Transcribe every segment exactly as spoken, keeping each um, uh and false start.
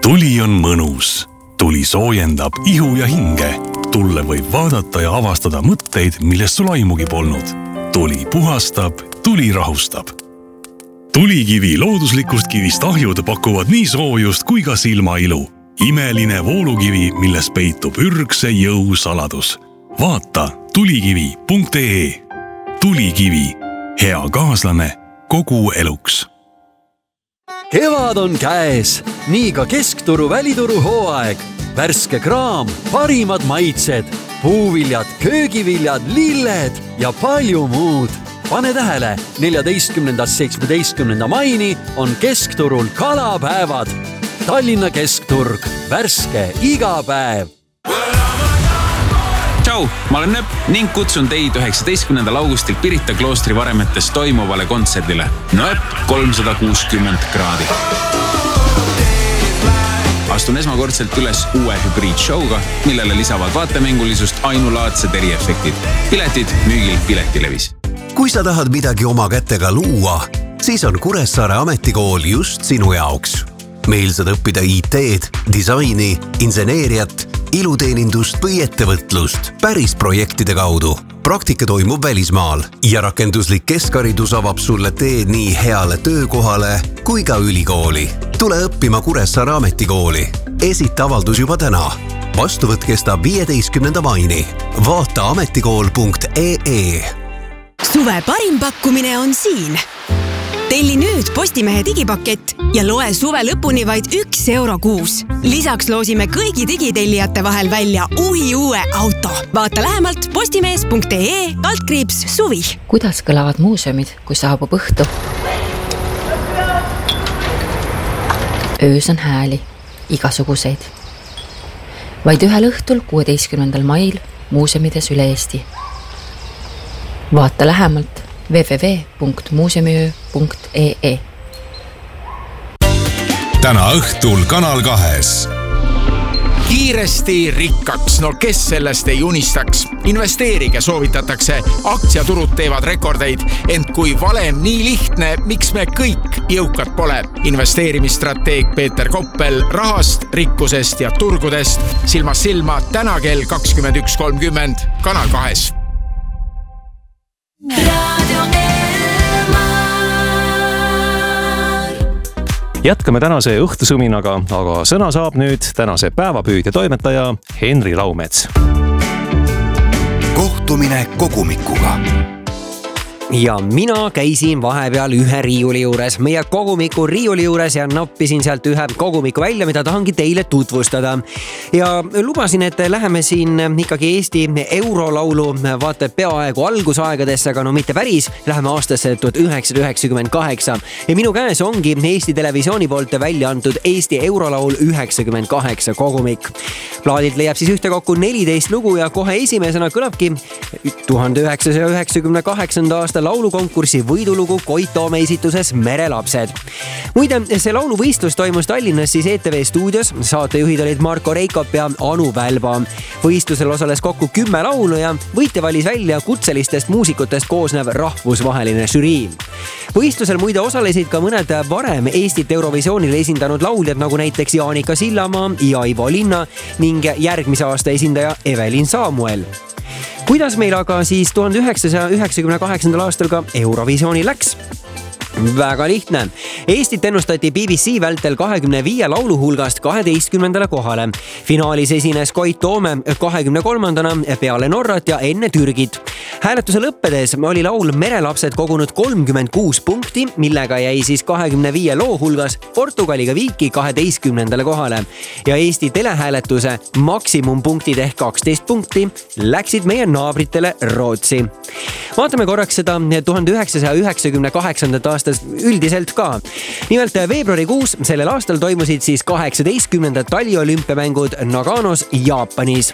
Tuli on mõnus. Tuli soojendab ihu ja hinge. Tulle võib vaadata ja avastada mõtteid, millest sul aimugi polnud. Tuli puhastab, tuli rahustab. Tulikivi looduslikust kivist ahjud pakuvad nii soojust kui ka silmailu. Imeline voolukivi, milles peitub ürgse jõu saladus. Vaata tulikivi punkt ee. Tulikivi. Hea kaaslane kogu eluks. Kevad on käes, nii ka keskturu välituru hooaeg. Värske kraam, parimad maitsed, puuviljad, köögiviljad, lilled ja palju muud. Pane tähele, neljateistkümnendast seitsmeteistkümnenda maini on keskturul kalapäevad. Tallinna keskturg, värske iga päev. Tšau, ma olen Nöp ning kutsun teid üheksateistkümnendal augustil Pirita kloostri varemetes toimuvale kontserdile. Nöp kolmsada kuuskümmend kraadi. Astun esmakordselt üles uue hübriidshowga, millele lisavad vaatemängulisust ainulaadsed eriefektid. Piletid müügil Piletilevis. Kui sa tahad midagi oma kätega luua, siis on Kuressaare ametikool just sinu jaoks. Meil saad õppida I T-d, disaini, inseneeriat, iluteenindust või ettevõtlust päris projektide kaudu. Praktika toimub välismaal ja rakenduslik keskharidus avab sulle teed nii heale töökohale kui ka ülikooli. Tule õppima Kuressaare ametikooli. Esita avaldus juba täna. Vastuvõtt kestab viieteistkümnenda maini. Vaata ametikool punkt ee. Suve parim pakkumine on siin. Telli nüüd Postimehe digipakett ja loe suve lõpuni vaid üks euro kuus. Lisaks loosime kõigi digitellijate vahel välja uhi uue auto. Vaata lähemalt postimees punkt ee altkriips suvi. Kuidas kõlavad muuseumid, kui saabub õhtu? Öös on hääli, igasuguseid. Vaid ühel õhtul kuueteistkümnendal mail muuseumides üle Eesti. Vaata lähemalt w w w punkt muuseumiöö punkt ee. Täna õhtul Kanal kahes. Kiiresti rikkaks, no kes sellest ei unistaks? Investeerige soovitatakse, aktsiaturud teevad rekordeid, ent kui valem nii lihtne, miks me kõik jõukad pole? Investeerimisstrateeg Peeter Koppel rahast, rikkusest ja turgudest silmas silma täna kell kakskümmend üks kolmkümmend Kanal kahes. Jätkame tänase õhtusuminaga, aga sõna saab nüüd tänase päevapüüdja toimetaja Henri Laumets. Kohtumine kogumikuga. Ja mina käisin vahepeal ühe riiuli juures, meie kogumiku riiuli juures ja nappisin sealt ühe kogumiku välja, mida tahangi teile tutvustada. Ja lubasin, et läheme siin ikkagi Eesti eurolaulu vaata peaaegu algusaegadesse, aga no mitte päris, läheme aastasse tuhat üheksasada üheksakümmend kaheksa. Ja minu käes ongi Eesti Televisiooni poolt välja antud Eesti eurolaul üheksakümmend kaheksa kogumik. Plaadilt leiab siis ühte kokku neliteist lugu ja kohe esimesena kõlabki tuhat üheksasada üheksakümmend kaheksanda aasta laulukonkursi võidulugu Koit Toome esituses Merelapsed. Muide, see lauluvõistlus toimus Tallinnas siis E T V stuudios. Saatejuhid olid Marko Reikop ja Anu Välba. Võistlusel osales kokku kümme laulu ja võitja valis välja kutselistest muusikutest koosnev rahvusvaheline žürii. Võistlusel muide osalesid ka mõned varem Eestit Eurovisioonile esindanud lauljad, nagu näiteks Jaanika Sillamaa ja Ivo Linna ning järgmise aasta esindaja Evelin Samuel. Kuidas meil aga siis tuhat üheksasada üheksakümmend kaheksandal aastal ka Eurovisiooni läks? Väga lihtne. Eestit ennustati B B C vältel kahekümne viie laulu hulgast kaheteistkümnendale kohale. Finaalis esines Koit Toome kahekümne kolmandana peale Norrat ja enne Türgit. Hääletuse lõppedes oli laul Merelapsed kogunud kolmkümmend kuus punkti, millega jäi siis kahekümne viie loo hulgas Portugaliga viiki kaheteistkümnendale kohale. Ja Eesti telehääletuse maksimumpunktid ehk kaksteist punkti läksid meie naabritele Rootsi. Vaatame korraks seda tuhat üheksasada üheksakümmend kaheksandat aastat üldiselt ka. Nimelt veebruarikuus sellel aastal toimusid siis kaheksateistkümnendad taliolümpiamängud Naganos, Jaapanis.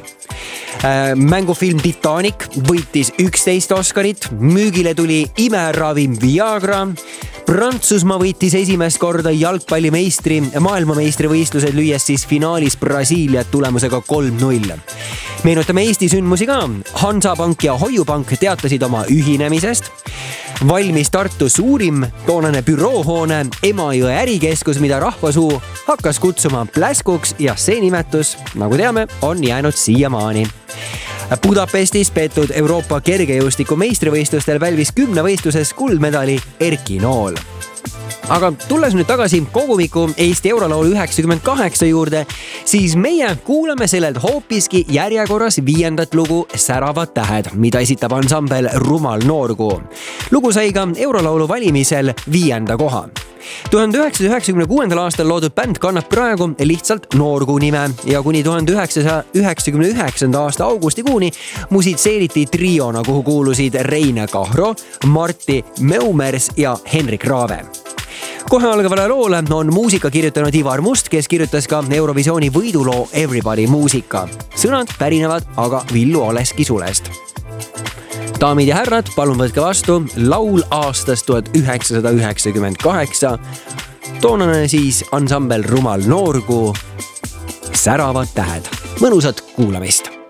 Mängufilm Titanic võitis üksteist Oscarit, müügile tuli imeravim Viagra, Prantsusmaa võitis esimest korda jalgpallimeistri maailmameistrivõistlused lüües siis finaalis Brasiiliat tulemusega kolm null. Meenutame Eesti sündmusi ka. Hansapank ja Hoiupank teatasid oma ühinemisest. valmis Tartu suurim toonane büroohoone Emajõe ärikeskus, mida rahvasuu hakkas kutsuma Pläskuks ja see nimetus, nagu teame, on jäänud siiamaani. Budapestis peetud Euroopa kergejõustiku meistrivõistlustel välvis kümnevõistluses kuldmedali Erki Nool. Aga tulles nüüd tagasi kogumiku Eesti Eurolaulu üheksakümmend kaheksa juurde, siis meie kuulame sellelt hoopiski järjekorras viiendat lugu Säravad tähed, mida esitab ansambel Rumal Noorkuu. Lugu sai ka Eurolaulu valimisel viienda koha. tuhande üheksasaja üheksakümne kuuendal aastal loodud bänd kannab praegu lihtsalt Noorkuu nime ja kuni tuhande üheksasaja üheksakümne üheksanda aasta augustikuuni musitseeriti triona, kuhu kuulusid Reine Kahro, Martti Meumers ja Henrik Raave. Kohe algavale loole on muusika kirjutanud Ivar Must, kes kirjutas ka Eurovisiooni võiduloo Everybody muusika. Sõnad pärinevad aga Villu Oleski sulest. Daamid ja härrad, palun võtke vastu laul aastast tuhat üheksasada üheksakümmend kaheksa. Toonane siis ansambel Rumal Noorkuu, Säravad tähed. Mõnusat kuulamist!